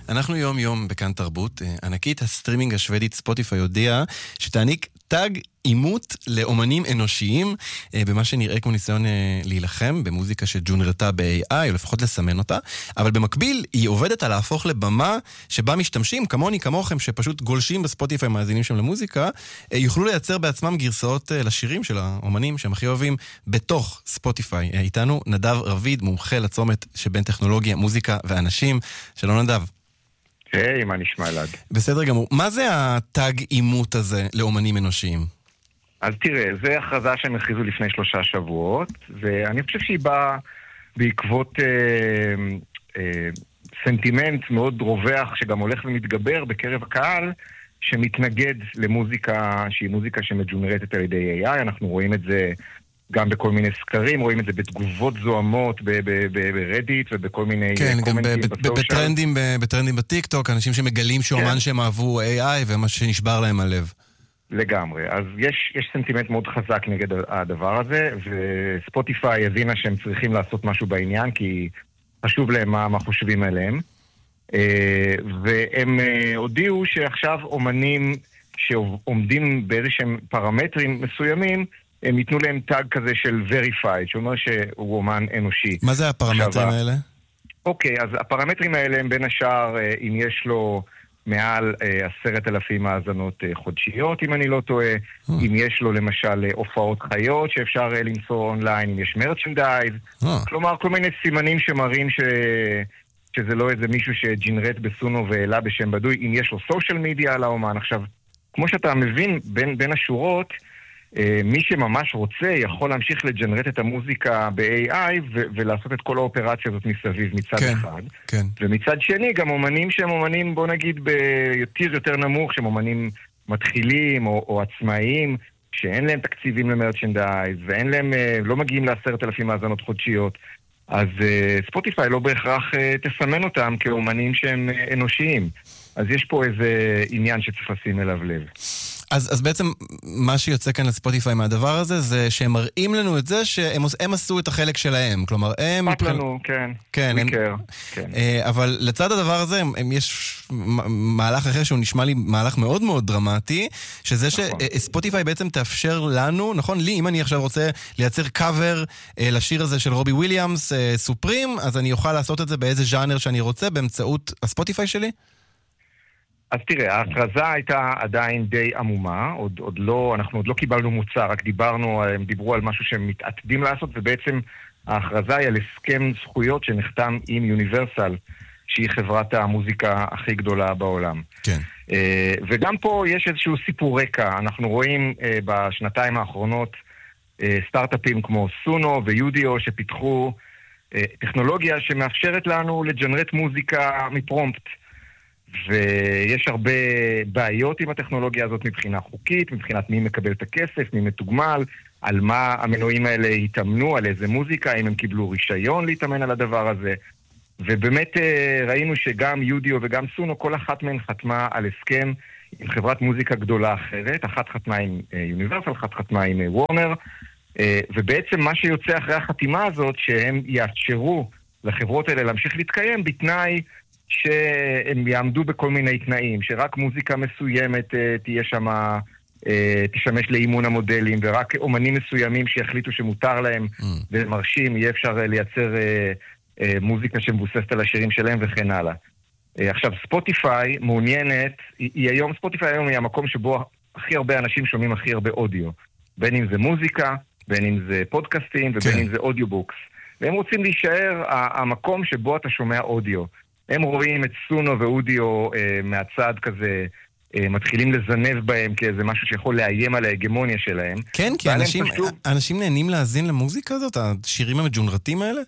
אנחנו יום יום בכאן תרבות. ענקית הסטרימינג השוודית ספוטיפיי הודיעה שתעניק תג אימות לאומנים אנושיים, במה שנראה כמו ניסיון להילחם במוזיקה שג'ונרתה ב-AI, או לפחות לסמן אותה, אבל במקביל היא עובדת על להפוך לבמה שבה משתמשים, כמוני, כמוכם, שפשוט גולשים בספוטיפיי מאזינים שם למוזיקה, יוכלו לייצר בעצמם גרסאות לשירים של האומנים שהם הכי אוהבים בתוך ספוטיפיי. איתנו נדב רביד, מומחה לצומת שבין טכנולוגיה, מוזיקה ואנשים. שלום נדב. היי, מה נשמע אלעד? בסדר גמור. מה זה התג אימות הזה לאומנים אנושיים? אז תראה, זה הכרזה שהם הכריזו לפני 3 שבועות, ואני חושב שהיא באה בעקבות סנטימנט מאוד רווח שגם הולך ומתגבר בקרב הקהל, שמתנגד למוזיקה שהיא מוזיקה שמג'ונרטת על ידי AI. אנחנו רואים את זה גם בכל מיני סקרים, רואים את זה בתגובות זוהמות ברדיט ובכל מיני קומנטים בסושיאל. בטרנדים בטיק-טוק, אנשים שמגלים שאומן שהם אהבו AI ומה שנשבר להם הלב. לגמרי. אז יש סנטימנט מאוד חזק נגד הדבר הזה, וספוטיפיי הבינה שהם צריכים לעשות משהו בעניין, כי חשוב להם מה חושבים עליהם. והם הודיעו שעכשיו אומנים שעומדים באיזשהם פרמטרים מסוימים, הם ייתנו להם טאג כזה של verified, שאומר שהוא אומן אנושי. מה זה הפרמטרים האלה? אוקיי, אז הפרמטרים האלה הם בין השאר, אם יש לו מעל 10,000 האזנות חודשיות, אם אני לא טועה, אם יש לו למשל הופעות חיות שאפשר למצוא אונליין, אם יש מרצ'נדייז, כלומר כל מיני סימנים שמראים שזה לא איזה מישהו שג'נרט בסונו ואלה בשם בדוי, אם יש לו סושיאל מדיה על האומן. עכשיו, כמו שאתה מבין בין השורות, מי שממש רוצה יכול להמשיך לג'נרט את המוזיקה ב-AI ולעשות את כל האופרציה הזאת מסביב מצד אחד. כן. ומצד שני גם אומנים שהם אומנים, בוא נגיד, ביותר יותר נמוך, שהם אומנים מתחילים או עצמאיים, שאין להם תקציבים למרצ'נדייז, ואין להם, לא מגיעים ל10,000 האזנות חודשיות. אז ספוטיפיי לא בהכרח תסמן אותם כאומנים שהם אנושיים. אז יש פה איזה עניין שצריך לשים אליו לב. אז בעצם מה שיוצא כאן לספוטיפיי מהדבר הזה, זה שהם מראים לנו את זה שהם עשו את החלק שלהם. כלומר, הם... פת לנו, כן. כן. אבל לצד הדבר הזה, יש מהלך אחר שהוא נשמע לי מהלך מאוד מאוד דרמטי, שזה שספוטיפיי בעצם תאפשר לנו, נכון? לי, אם אני עכשיו רוצה לייצר קאבר לשיר הזה של רובי וויליאמס, סופרים, אז אני אוכל לעשות את זה באיזה ז'אנר שאני רוצה, באמצעות הספוטיפיי שלי? אז תראה, ההכרזה הייתה עדיין די עמומה, אנחנו עוד לא קיבלנו מוצר, רק הם דיברו על משהו שהם מתעתדים לעשות, ובעצם ההכרזה היא על הסכם זכויות שנחתם עם יוניברסל, שהיא חברת המוזיקה הכי גדולה בעולם. כן. וגם פה יש איזשהו סיפור רקע, אנחנו רואים בשנתיים האחרונות סטארט-אפים כמו סונו ויודיו שפיתחו טכנולוגיה שמאפשרת לנו לג'נרט מוזיקה מפרומפט. ויש הרבה בעיות עם הטכנולוגיה הזאת מבחינה חוקית, מבחינת מי מקבל את הכסף, מי מתוגמל, על מה המנועים האלה יתאמנו, על איזה מוזיקה, אם הם קיבלו רישיון להתאמן על הדבר הזה. ובאמת ראינו שגם יודיו וגם סונו, כל אחת מהן חתמה על הסכם עם חברת מוזיקה גדולה אחרת, אחת חתמה עם יוניברסל, אחת חתמה עם וורנר, ובעצם מה שיוצא אחרי החתימה הזאת, שהם יאפשרו לחברות האלה להמשיך להתקיים בתנאי שהם יעמדו בכל מיני תנאים, שרק מוזיקה מסוימת תהיה שמה, תשמש לאימון המודלים, ורק אומנים מסוימים שיחליטו שמותר להם ומרשים, יהיה אפשר לייצר מוזיקה שמבוססת על השירים שלהם וכן הלאה. עכשיו, ספוטיפיי מעוניינת, ספוטיפיי היום היא המקום שבו הכי הרבה אנשים שומעים הכי הרבה אודיו. בין אם זה מוזיקה, בין אם זה פודקאסטים, ובין אם זה אודיובוקס. והם רוצים להישאר המקום שבו אתה שומע אודיו. הם רואים את סונו ואודיו מהצד כזה, מתחילים לזנב בהם כאיזה משהו שיכול לאיים על ההגמוניה שלהם. כן, כי אנשים נהנים להאזין למוזיקה הזאת, השירים המג'ונרטים האלה?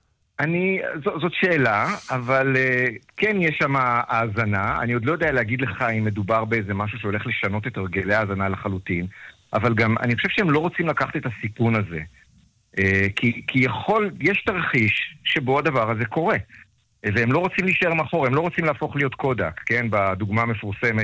זאת שאלה, אבל כן יש שם האזנה. אני עוד לא יודע להגיד לך אם מדובר באיזה משהו שהולך לשנות את הרגלי האזנה לחלוטין, אבל גם אני חושב שהם לא רוצים לקחת את הסיכון הזה. כי יש תרחיש שבו הדבר הזה קורה. והם לא רוצים להישאר מאחור, הם לא רוצים להפוך להיות קודק, כן? בדוגמה המפורסמת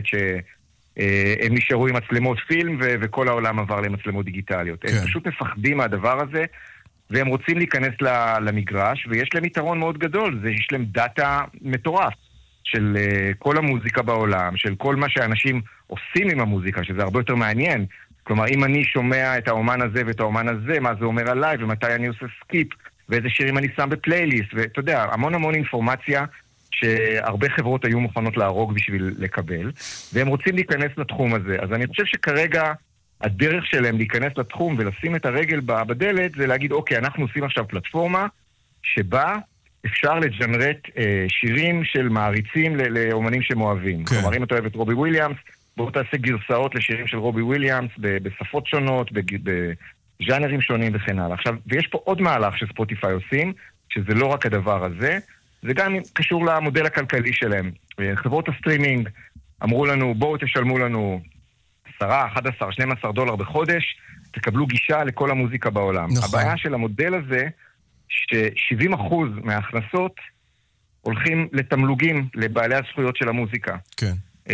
שהם נשארו עם מצלמות פילם וכל העולם עבר למצלמות דיגיטליות. כן. הם פשוט מפחדים מהדבר הזה, והם רוצים להיכנס למגרש, ויש להם יתרון מאוד גדול, יש להם דאטה מטורף. של כל המוזיקה בעולם, של כל מה שאנשים עושים עם המוזיקה, שזה הרבה יותר מעניין. כלומר, אם אני שומע את האומן הזה ואת האומן הזה, מה זה אומר עליי, ומתי אני עושה סקיפ, ואיזה שירים אני שם בפלייליסט, ואתה יודע, המון אינפורמציה שהרבה חברות היו מוכנות להרוג בשביל לקבל, והם רוצים להיכנס לתחום הזה. אז אני חושב שכרגע הדרך שלהם להיכנס לתחום ולשים את הרגל בדלת, זה להגיד, אוקיי, אנחנו עושים עכשיו פלטפורמה שבה אפשר לג'נרט שירים של מעריצים לאומנים שמואבים. כן. כלומר, אם אתה אוהב את רובי וויליאמס, בואו תעשה גרסאות לשירים של רובי וויליאמס בשפות שונות, בז'אנרים שונים וכן הלאה. עכשיו, ויש פה עוד מהלך שספוטיפיי עושים, שזה לא רק הדבר הזה, זה גם קשור למודל הכלכלי שלהם. חברות הסטרימינג אמרו לנו, בואו תשלמו לנו 10, 11, 12 דולר בחודש, תקבלו גישה לכל המוזיקה בעולם. נכון. הבעיה של המודל הזה, ש70% מההכנסות הולכים לתמלוגים לבעלי הזכויות של המוזיקה. כן.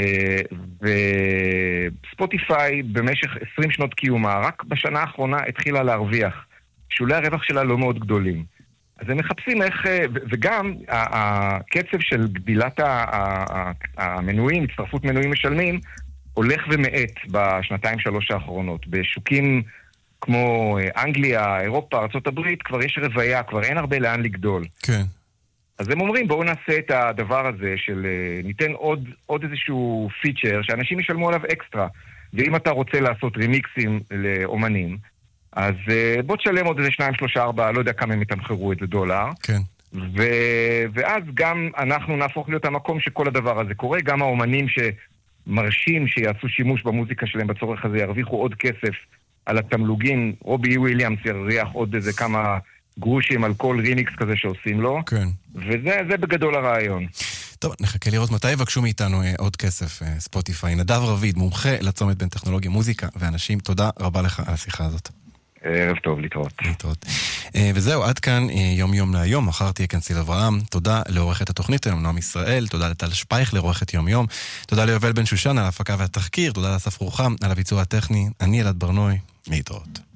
וספוטיפיי במשך 20 שנות קיומה, רק בשנה האחרונה התחילה להרוויח. שולי הרווח שלה לא מאוד גדולים. אז הם מחפשים איך, וגם הקצב של גדילת המנויים, הצטרפות מנויים משלמים, הולך ומעט בשנתיים-שלוש האחרונות. בשוקים כמו אנגליה, אירופה, ארצות הברית, כבר יש רוויה, כבר אין הרבה לאן לגדול. כן. אז הם אומרים, בואו נעשה את הדבר הזה של ניתן עוד איזשהו פיצ'ר שאנשים ישלמו עליו אקסטרה. ואם אתה רוצה לעשות רימיקסים לאומנים, אז בוא תשלם עוד איזה 2, 3, 4, לא יודע כמה הם יתמחרו את זה דולר. כן. ואז גם אנחנו נהפוך להיות המקום שכל הדבר הזה קורה. גם האומנים שמרשים שיעשו שימוש במוזיקה שלהם בצורך הזה ירוויחו עוד כסף על התמלוגים. רובי וויליאמס ירוויח עוד איזה כמה גרושים על כל ריניקס כזה שעושים לו. כן. וזה בגדול הרעיון. טוב, נחכה לראות מתי יבקשו מאיתנו עוד כסף, ספוטיפיי. נדב רביד, מומחה לצומת בין טכנולוגיה, מוזיקה ואנשים, תודה רבה לך על השיחה הזאת. ערב טוב, להתראות. וזהו, עד כאן יום יום להיום, מחר תהיה כאן סיל אברהם. תודה לעורכת התוכנית היום, נועם ישראל, תודה לטל שפייכלר, עורכת יום יום, תודה ליובל בן שושן על ההפקה והתחקיר, תודה לאסף רוחם על הביצוע הטכני, אני אלעד ברנוי, להתראות.